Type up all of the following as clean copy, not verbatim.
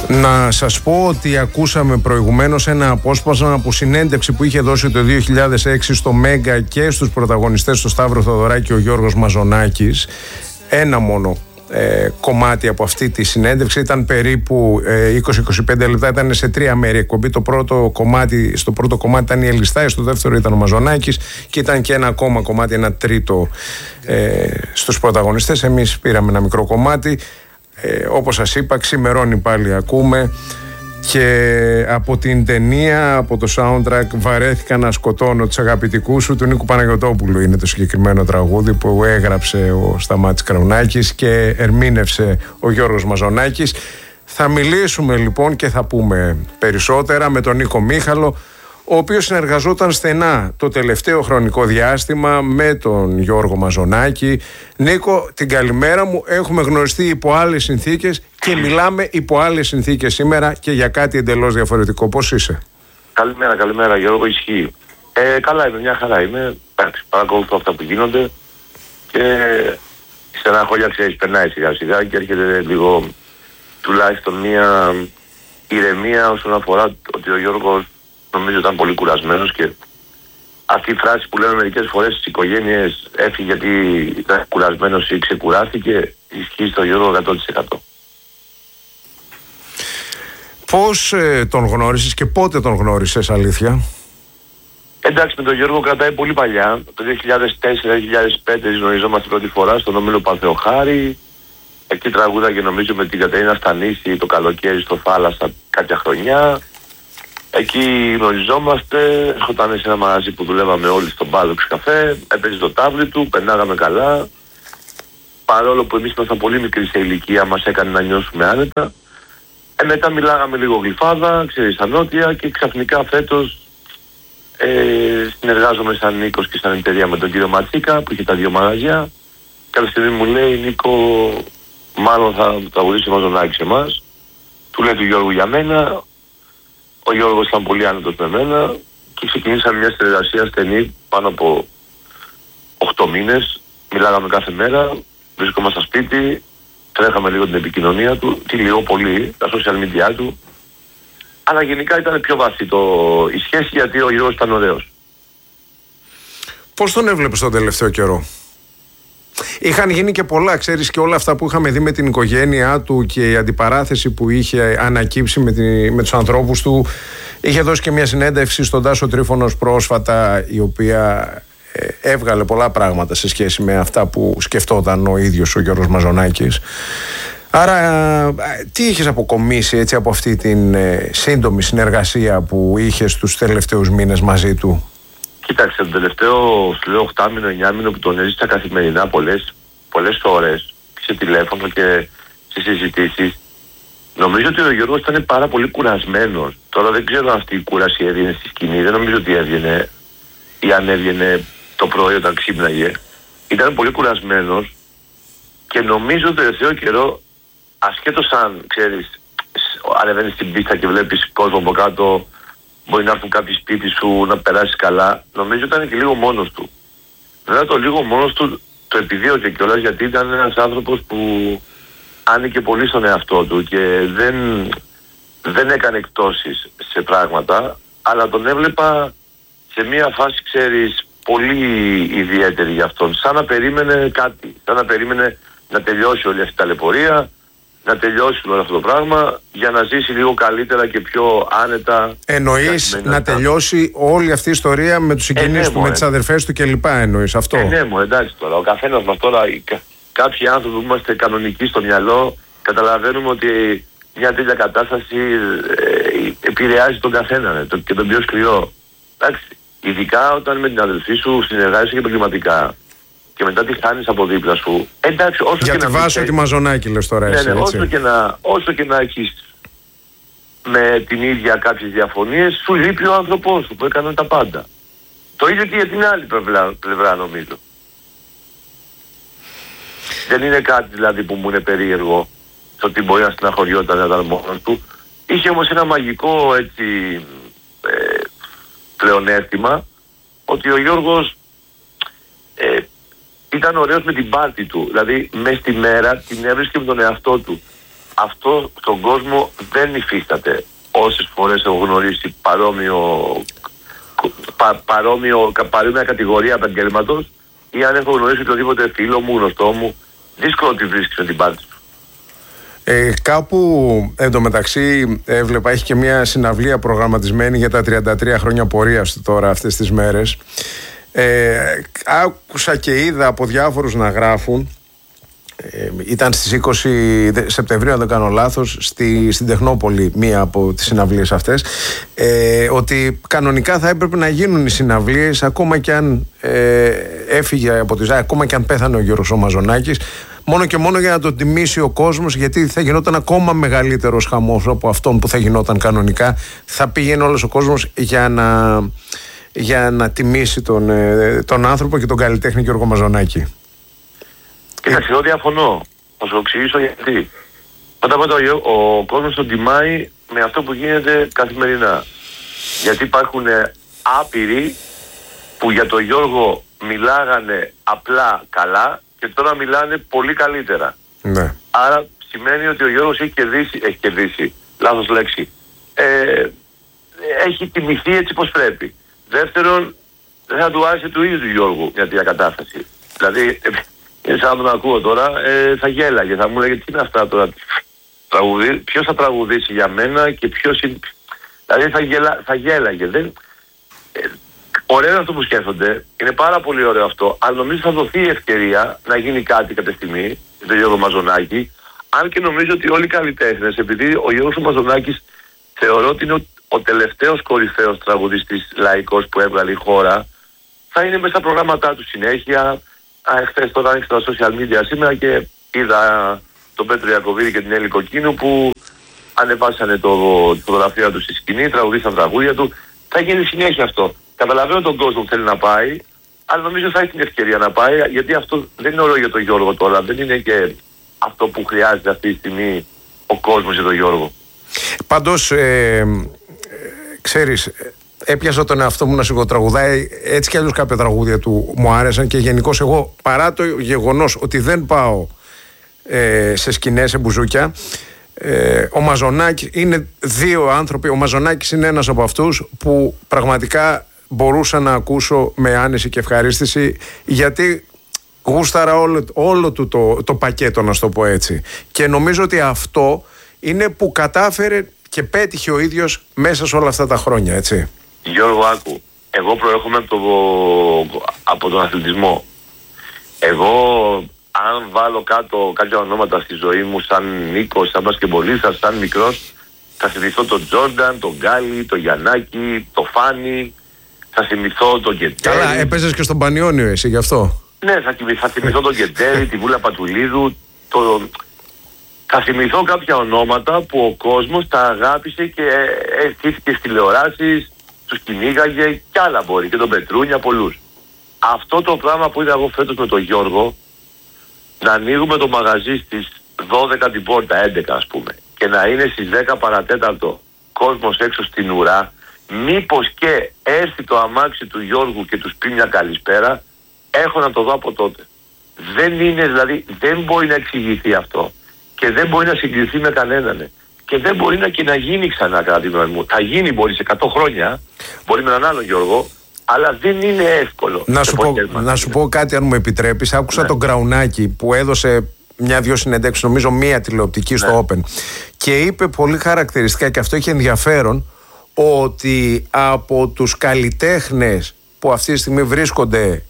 Να σας πω ότι ακούσαμε προηγουμένως ένα απόσπασμα από συνέντευξη που είχε δώσει το 2006 στο Μέγκα και στους πρωταγωνιστές, στο Σταύρο Θοδωράκη και ο Γιώργος Μαζονάκης. Ένα μόνο κομμάτι από αυτή τη συνέντευξη, ήταν περίπου 20-25 λεπτά, ήταν σε 3 μέρη εκπομπή. Στο πρώτο κομμάτι ήταν η Ελιστάη, στο δεύτερο ήταν ο Μαζονάκης και ήταν και ένα ακόμα κομμάτι, ένα τρίτο στους πρωταγωνιστές. Εμείς πήραμε ένα μικρό κομμάτι. Όπως σας είπα, ξημερώνει πάλι ακούμε, και από την ταινία, από το soundtrack «Βαρέθηκα να σκοτώνω τους αγαπητικούς σου» του Νίκου Παναγιωτόπουλου είναι το συγκεκριμένο τραγούδι που έγραψε ο Σταμάτης Κραουνάκης και ερμήνευσε ο Γιώργος Μαζονάκης. Θα μιλήσουμε λοιπόν και θα πούμε περισσότερα με τον Νίκο Μίχαλο, ο οποίος συνεργαζόταν στενά το τελευταίο χρονικό διάστημα με τον Γιώργο Μαζονάκη. Νίκο, την καλημέρα μου. Έχουμε γνωριστεί υπό άλλες συνθήκες και μιλάμε υπό άλλες συνθήκες σήμερα και για κάτι εντελώς διαφορετικό. Πώς είσαι? Καλημέρα Γιώργο, ισχύει. Καλά είμαι, μια χαρά είμαι. Παρακολουθώ αυτά που γίνονται και η στεναχώρια, ξέρεις, περνάει σιγά σιγά και έρχεται λίγο τουλάχιστον μια ηρεμία όσον αφορά ότι ο Γιώργος νομίζω ήταν πολύ κουρασμένος, και αυτή η φράση που λέμε μερικές φορές στις οικογένειες, έφυγε γιατί ήταν κουρασμένος ή ξεκουράστηκε, ισχύει στο Γιώργο 100%. Πώς τον γνώρισες και πότε τον γνώρισες, αλήθεια? Εντάξει, με τον Γιώργο κρατάει πολύ παλιά. Το 2004-2005 γνωριζόμαστε πρώτη φορά στον Όμιλο Πανθεοχάρη. Εκεί τραγούδαγε νομίζω με την Κατερίνα Στανίση το καλοκαίρι στο Θάλασσα κάποια χρονιά. Εκεί γνωριζόμαστε, έρχονταν σε ένα μαγαζί που δουλεύαμε όλοι στον Πάλοξ καφέ, έπαιζε το τάβλι του, περνάγαμε καλά. Παρόλο που εμείς ήμασταν πολύ μικροί σε ηλικία, μας έκανε να νιώσουμε άνετα. Μετά μιλάγαμε λίγο γλυφάδα, ξέρεις, στα νότια, και ξαφνικά φέτος συνεργάζομαι σαν Νίκος και σαν εταιρεία με τον κύριο Ματσίκα που είχε τα 2 μαγαζιά. Κάποια στιγμή μου λέει, Νίκο, μάλλον θα τραγουδήσει ο Μαζονάκης σε εμάς. Του λέει του Γιώργου για μένα. Ο Γιώργος ήταν πολύ άνετος με μένα και ξεκινήσαμε μια συνεργασία στενή πάνω από 8 μήνες. Μιλάγαμε κάθε μέρα, βρισκόμαστε στο σπίτι, τρέχαμε λίγο την επικοινωνία του, τι λίγο πολύ, τα social media του. Αλλά γενικά ήταν πιο βαθύ η σχέση, γιατί ο Γιώργος ήταν ωραίος. Πώς τον έβλεπες τον τελευταίο καιρό? Είχαν γίνει και πολλά, ξέρεις, και όλα αυτά που είχαμε δει με την οικογένειά του και η αντιπαράθεση που είχε ανακύψει με τους ανθρώπους του. Είχε δώσει και μια συνέντευξη στον Τάσο Τρίφωνος πρόσφατα, η οποία έβγαλε πολλά πράγματα σε σχέση με αυτά που σκεφτόταν ο ίδιος ο Γιώργος Μαζονάκης. Άρα τι είχες αποκομίσει έτσι από αυτή την σύντομη συνεργασία που είχες τους τελευταίους μήνες μαζί του? Κοίταξε, το τελευταίο, σου λέω, 8μηνο-9μηνο που τον έζησα καθημερινά πολλές ώρες σε τηλέφωνο και σε συζητήσεις, νομίζω ότι ο Γιώργος ήταν πάρα πολύ κουρασμένος. Τώρα δεν ξέρω αν αυτή η κούραση έβγαινε στη σκηνή, δεν νομίζω ότι έβγαινε, ή αν έβγαινε το πρωί όταν ξύπναγε. Ήταν πολύ κουρασμένος και νομίζω το τελευταίο καιρό, ασχέτως αν, ξέρεις, ανεβαίνεις στην πίστα και βλέπεις κόσμο από κάτω, μπορεί να έρθουν κάποιοι σπίτι σου, να περάσεις καλά, νομίζω ήταν και λίγο μόνος του. Βέβαια το λίγο μόνος του το επιδίωκε κιόλας, γιατί ήταν ένας άνθρωπος που άνοιγε πολύ στον εαυτό του και δεν έκανε εκτόσεις σε πράγματα, αλλά τον έβλεπα σε μια φάση, ξέρεις, πολύ ιδιαίτερη για αυτόν. Σαν να περίμενε κάτι, σαν να περίμενε να τελειώσει όλη αυτή η ταλαιπωρία, να τελειώσει όλο αυτό το πράγμα για να ζήσει λίγο καλύτερα και πιο άνετα. Εννοείς να τελειώσει όλη αυτή η ιστορία με τους συγγενείς του, με τις αδερφές του κλπ. Εννοείς αυτό? Ναι, εντάξει τώρα. Ο καθένας μας τώρα, κάποιοι άνθρωποι που είμαστε κανονικοί στο μυαλό, καταλαβαίνουμε ότι μια τέτοια κατάσταση επηρεάζει τον καθένα και τον πιο σκληρό. Εντάξει, ειδικά όταν με την αδελφή σου συνεργάζεσαι επαγγελματικά και μετά τη χάνεις από δίπλα σου. Εντάξει, όσο για και τη Βάσο τη Μαζονάκη λες τώρα εσύ, ναι, έτσι. Όσο και να έχεις με την ίδια κάποιες διαφωνίες, σου λείπει ο άνθρωπός σου που έκανε τα πάντα. Το ίδιο και για την άλλη πλευρά νομίζω. Δεν είναι κάτι δηλαδή που μου είναι περίεργο το ότι μπορεί να στεναχωριόταν να ήταν μόνος του. Είχε όμως ένα μαγικό έτσι πλεονέκτημα, ότι ο Γιώργος ήταν ωραίος με την πάρτη του. Δηλαδή μες στη μέρα την έβρισκε με τον εαυτό του. αυτό στον κόσμο δεν υφίσταται. Όσες φορές έχω γνωρίσει παρόμοια κατηγορία επαγγέλματος, ή αν έχω γνωρίσει οποιοδήποτε φίλο μου, γνωστό μου, δύσκολο τη βρίσκεις με την πάρτι σου. Κάπου εντωμεταξύ έβλεπα, έχει και μια συναυλία προγραμματισμένη για τα 33 χρόνια πορείας τώρα αυτές τις μέρες. Άκουσα και είδα από διάφορους να γράφουν, ήταν στις 20 Σεπτεμβρίου αν δεν κάνω λάθος, στην Τεχνόπολη μία από τις συναυλίες αυτές, ότι κανονικά θα έπρεπε να γίνουν οι συναυλίες ακόμα και αν έφυγε από τη ζωή, ακόμα και αν πέθανε ο Γιώργος ο Μαζονάκης, μόνο και μόνο για να τον τιμήσει ο κόσμος, γιατί θα γινόταν ακόμα μεγαλύτερος χαμός από αυτόν που θα γινόταν κανονικά. Θα πήγαινε όλος ο κόσμος για να τιμήσει τον άνθρωπο και τον καλλιτέχνη Γιώργο Μαζονάκη. Κοίταξε, εγώ διαφωνώ. Θα σου εξηγήσω γιατί. Πρώτα απ' όλα ο κόσμος τον τιμάει με αυτό που γίνεται καθημερινά. Γιατί υπάρχουν άπειροι που για τον Γιώργο μιλάγανε απλά καλά και τώρα μιλάνε πολύ καλύτερα. Ναι. Άρα σημαίνει ότι ο Γιώργος έχει κερδίσει, λάθος λέξη. Έχει τιμηθεί έτσι πως πρέπει. Δεύτερον, δεν θα του άρεσε του ίδιου του Γιώργου μια τέτοια κατάσταση. Δηλαδή, σαν να τον ακούω τώρα, θα γέλαγε, θα μου λέγε τι είναι αυτά τώρα. Ποιος θα τραγουδήσει για μένα και ποιος είναι. Δηλαδή θα γέλαγε. Ωραίο είναι αυτό που σκέφτονται, είναι πάρα πολύ ωραίο αυτό, αλλά νομίζω θα δοθεί η ευκαιρία να γίνει κάτι κάποια στιγμή για τον Γιώργο Μαζονάκη. Αν και νομίζω ότι όλοι οι καλλιτέχνες, επειδή ο Γιώργος Μαζονάκης θεωρώ ότι είναι ο τελευταίος κορυφαίος τραγουδιστής λαϊκός που έβγαλε η χώρα, θα είναι μέσα στα προγράμματά του συνέχεια. Χθες τώρα άνοιξε τα social media σήμερα και είδα τον Πέτρο Ιακωβίδη και την Έλλη Κοκκίνου που ανεβάσανε τη φωτογραφία του στη σκηνή, τραγουδίσαν τραγούδια του. Θα γίνει συνέχεια αυτό. Καταλαβαίνω τον κόσμο που θέλει να πάει, αλλά νομίζω θα έχει την ευκαιρία να πάει, γιατί αυτό δεν είναι ωραίο για τον Γιώργο τώρα. Δεν είναι και αυτό που χρειάζεται αυτή τη στιγμή ο κόσμος για τον Γιώργο. Πάντως, ξέρεις, έπιασα τον εαυτό μου να σιγοτραγουδάει. Έτσι κι αλλιώς κάποια τραγούδια του μου άρεσαν και γενικώς εγώ, παρά το γεγονός ότι δεν πάω σε σκηνές, σε μπουζούκια, ο Μαζονάκης είναι δύο άνθρωποι. Ο Μαζονάκης είναι ένας από αυτούς που πραγματικά μπορούσα να ακούσω με άνεση και ευχαρίστηση, γιατί γούσταρα όλο του το πακέτο, να στο πω έτσι. Και νομίζω ότι αυτό είναι που κατάφερε και πέτυχε ο ίδιος μέσα σε όλα αυτά τα χρόνια, έτσι. Γιώργο, άκου, εγώ προέρχομαι από τον αθλητισμό. Εγώ, αν βάλω κάτω κάποια ονόματα στη ζωή μου, σαν Νίκος, σαν μπασκεμπολίστας, σαν μικρός, θα θυμηθώ τον Τζόρνταν, τον Γκάλι, τον Γιαννάκη, τον Φάνη, θα θυμηθώ τον Κεντέρι. Καλά, έπαιζες και στον Πανιόνιο εσύ γι' αυτό. Ναι, θα θυμηθώ τον Κεντέρι, τη Βούλα Πατουλίδου, θα θυμηθώ κάποια ονόματα που ο κόσμος τα αγάπησε και ευχήθηκε στις τηλεοράσεις, τους κυνήγαγε κι άλλα μπορεί, και τον Πετρούνια, πολλούς. Αυτό το πράγμα που είδα εγώ φέτος με τον Γιώργο, να ανοίγουμε το μαγαζί στις 12 την πόρτα, 11 ας πούμε, και να είναι στις 10 παρατέταρτο κόσμος έξω στην ουρά, μήπως και έρθει το αμάξι του Γιώργου και τους πει μια καλησπέρα, έχω να το δω από τότε. Δεν είναι, δηλαδή, δεν μπορεί να εξηγηθεί αυτό και δεν μπορεί να συγκριθεί με κανέναν. Και δεν μπορεί να γίνει ξανά, κατά τη γνώμη μου. Θα γίνει, μπορεί σε 100 χρόνια, μπορεί με έναν άλλον Γιώργο, αλλά δεν είναι εύκολο. Να σου πω κάτι, αν μου επιτρέπεις. Άκουσα τον Γκραουνάκη που έδωσε μια-δυο συνεντεύξεις, νομίζω μία τηλεοπτική στο Open, και είπε πολύ χαρακτηριστικά, και αυτό έχει ενδιαφέρον, ότι από τους καλλιτέχνες που αυτή τη στιγμή βρίσκονται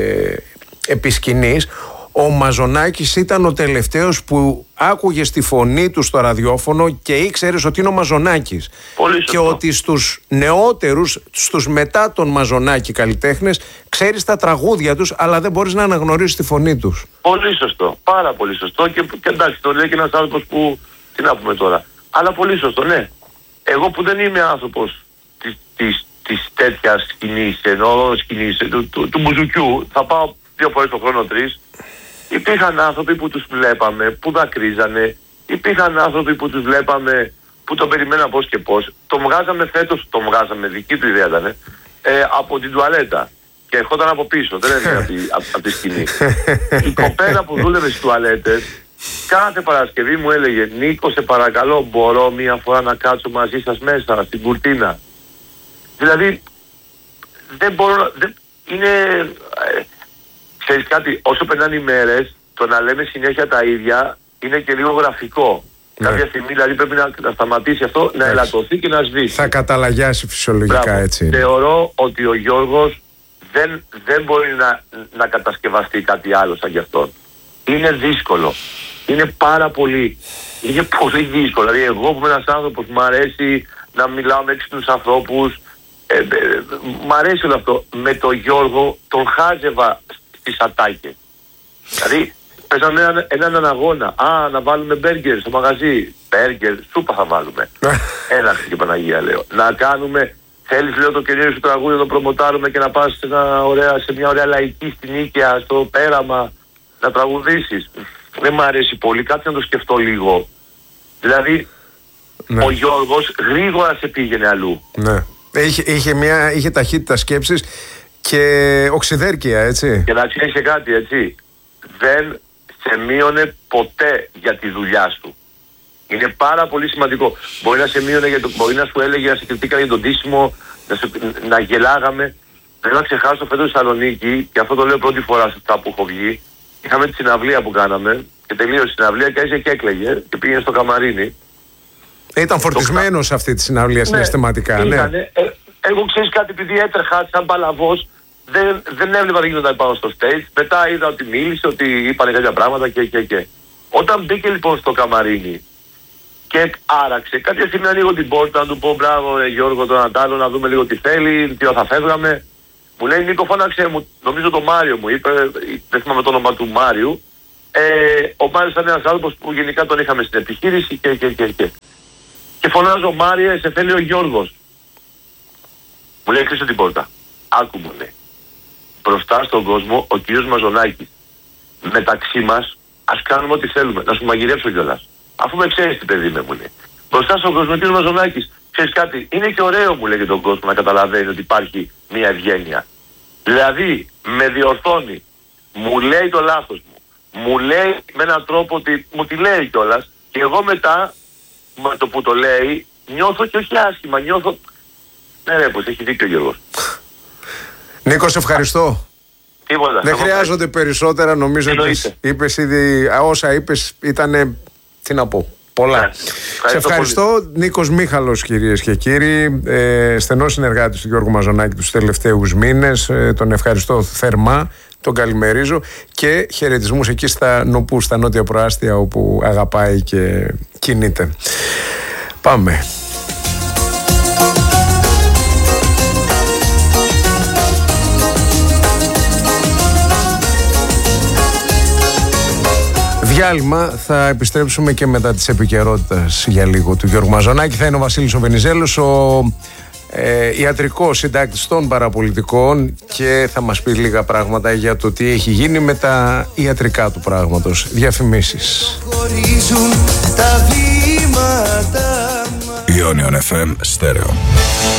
επί σκηνής, ο Μαζονάκης ήταν ο τελευταίος που άκουγε τη φωνή του στο ραδιόφωνο και ήξερες ότι είναι ο Μαζονάκης. Και ότι στους νεότερους, στους μετά τον Μαζονάκη καλλιτέχνες, ξέρεις τα τραγούδια τους, αλλά δεν μπορείς να αναγνωρίσεις τη φωνή τους. Πολύ σωστό, πάρα πολύ σωστό, και εντάξει, το λέει και ένας άνθρωπος που, τι να πούμε τώρα, αλλά πολύ σωστό, ναι. Εγώ που δεν είμαι άνθρωπος της τέτοιας σκηνής, εννοώ σκηνής του μπουζουκιού, θα πάω 2 φορές το χρόνο, 3. Υπήρχαν άνθρωποι που τους βλέπαμε, που δακρύζανε. Υπήρχαν άνθρωποι που τους βλέπαμε, που τον περιμέναν πώς και πώς. Το βγάζαμε φέτος, δική του ιδέα ήταν, από την τουαλέτα. Και ερχόταν από πίσω, δεν έμεινε από τη σκηνή. Η κοπέλα που δούλευε στις τουαλέτες Κάθε Παρασκευή μου έλεγε, Νίκο, σε παρακαλώ, μπορώ μία φορά να κάτσω μαζί σας μέσα στην κουρτίνα? Δηλαδή δεν μπορώ, είναι, ξέρεις κάτι, όσο περνάνε οι μέρες, το να λέμε συνέχεια τα ίδια είναι και λίγο γραφικό. Κάποια στιγμή δηλαδή πρέπει να σταματήσει αυτό, να ελαττωθεί και να σβήσει. Θα καταλαγιάσει φυσιολογικά. Μπράβο. Έτσι. Θεωρώ ότι ο Γιώργος δεν μπορεί να κατασκευαστεί κάτι άλλο σαν γι' αυτό. Είναι δύσκολο. Είναι πάρα πολύ. Είναι πολύ δύσκολο. Δηλαδή εγώ που είμαι ένας άνθρωπος, μου αρέσει να μιλάω με έξυπνους ανθρώπους, μ' αρέσει όλο αυτό. Με τον Γιώργο τον χάζευα στις ατάκες. Δηλαδή παίζαμε έναν αγώνα. Να βάλουμε μπέργκερ στο μαγαζί. Μπέργκερ, σούπα θα βάλουμε. Έλα και Παναγία, λέω. Να κάνουμε, θέλεις, λέω, το καινούριο σου τραγούδι να το προμοτάρουμε και να πας σε μια ωραία λαϊκή στην Νίκαια, στο Πέραμα, να τραγουδήσεις. Δεν μ' αρέσει πολύ, κάτσε να το σκεφτώ λίγο. Δηλαδή, ναι, ο Γιώργος γρήγορα σε πήγαινε αλλού. Ναι. Είχε ταχύτητα σκέψης και οξυδέρκεια, έτσι. Και να ξέρεις και κάτι, έτσι. Δεν σε μείωνε ποτέ για τη δουλειά σου. Είναι πάρα πολύ σημαντικό. Μπορεί να σε μείωνε, μπορεί να σου έλεγε, να σε κριτήκανε για τον ντύσιμο, να γελάγαμε. Δεν θα ξεχάσω φέτος στη Θεσσαλονίκη, και αυτό το λέω πρώτη φορά σε αυτά που έχω βγει. Είχαμε τη συναυλία που κάναμε και τελείωσε η συναυλία και άρχισε και έκλαιγε και πήγαινε στο καμαρίνι. Ήταν φορτισμένος σε αυτή τη συναυλία, συναισθηματικά. Ναι. Εγώ, ξέρεις κάτι, επειδή έτρεχα σαν παλαβός, δεν έβλεπα τι γινόταν πάνω στο stage. Μετά είδα ότι μίλησε, ότι είπανε κάποια πράγματα και. Όταν μπήκε λοιπόν στο καμαρίνι και άραξε, κάποια στιγμή ανοίγω την πόρτα να του πω μπράβο Γιώργο τον Αντάλλο, να δούμε λίγο τι θέλει, τι θα φεύγαμε. Μου λέει, Νίκο, φώναξε μου, νομίζω το Μάριο μου είπε, δεν θυμάμαι το όνομα του Μάριου. Ο Μάριος ήταν ένας άνθρωπος που γενικά τον είχαμε στην επιχείρηση και φωνάζω, Μάριε, σε θέλει ο Γιώργος. Μου λέει, κλείσε την πόρτα. Άκου, μου λέει. Μπροστά στον κόσμο ο κύριος Μαζονάκης. Μεταξύ μας ας κάνουμε ό,τι θέλουμε. Να σου μαγειρέψω κιόλας. Αφού με ξέρεις τι παιδί με, μου λέει. Μπροστά στον κόσμο ο κύριος Μαζονάκης. Ξέρεις κάτι, είναι και ωραίο, μου λέει, για τον κόσμο να καταλαβαίνει ότι υπάρχει μια ευγένεια. Δηλαδή με διορθώνει. Μου λέει το λάθος μου. Μου λέει με έναν τρόπο ότι μου τη λέει κιόλας. Και εγώ μετά με το που το λέει νιώθω και όχι άσχημα. Νιώθω. Ναι, ρε, πως έχει δίκιο ο Γιώργος. Νίκο, σε ευχαριστώ. Τίποτα. Δεν χρειάζονται περισσότερα, νομίζω ότι είπες ήδη, όσα είπες ήταν, τι να πω, πολλά. Σε ευχαριστώ. Πολύ. Νίκος Μίχαλος, κυρίες και κύριοι, στενός συνεργάτης του Γιώργου Μαζονάκη τους τελευταίους μήνες. Τον ευχαριστώ θερμά, τον καλημερίζω και χαιρετισμούς εκεί στα νοπού, στα νότια προάστια όπου αγαπάει και κινείται. Πάμε. Διάλειμμα, θα επιστρέψουμε και μετά της επικαιρότητας για λίγο του Γιώργου Μαζονάκη. Θα είναι ο Βασίλης ο Βενιζέλος, ο ιατρικός συντάκτης των παραπολιτικών, και θα μας πει λίγα πράγματα για το τι έχει γίνει με τα ιατρικά του πράγματος. Διαφημίσεις. Ionion FM Stereo.